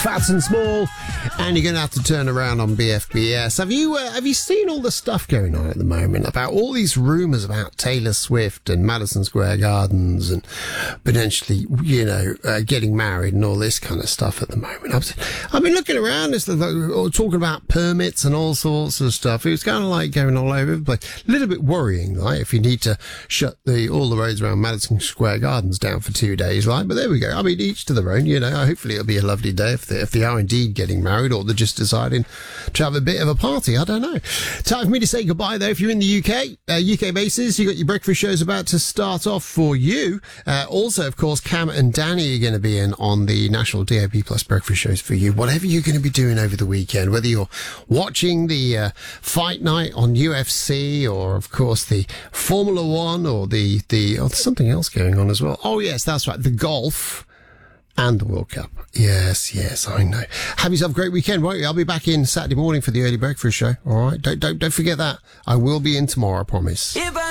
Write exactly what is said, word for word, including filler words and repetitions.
Fats and Small, and you're going to have to turn around on B F B S. Have you uh, have you seen all the stuff going on at the moment about all these rumours about Taylor Swift and Madison Square Gardens and potentially, you know, uh, getting married and all this kind of stuff at the moment? I've, I've been looking around, it's like, talking about permits and all sorts of stuff. It was kind of like going all over the place. A little bit worrying, right, if you need to shut the all the roads around Madison Square Gardens down for two days, right? But there we go. I mean, each to their own, you know. Hopefully it'll be a lovely day if they, if they are indeed getting married, or they're just deciding to have a bit of a party. I don't know. Time for me to say goodbye, though. If you're in the U K, uh, U K bases, you got your breakfast shows about to start off for you. Uh, also, of course, Cam and Danny are going to be in on the National D A B Plus breakfast shows for you. Whatever you're going to be doing over the weekend, whether you're watching the uh, fight night on U F C, or, of course, the Formula One, or the, the oh, there's something else going on as well. Oh, yes, that's right, the golf. And the World Cup. Yes, yes, I know. Have yourself a great weekend, won't you? I'll be back in Saturday morning for the early breakfast show. All right? Don't, don't, don't forget that. I will be in tomorrow, I promise.